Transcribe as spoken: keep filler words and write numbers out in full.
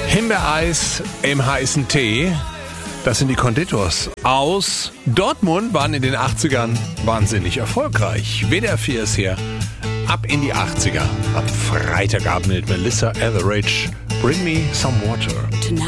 Himbeereis im heißen Tee. Das sind die Konditors aus Dortmund, waren in den achtzigern wahnsinnig erfolgreich. W D R vier ist hier. Ab in die achtziger. Am Freitagabend mit Melissa Etheridge. Bring me some water.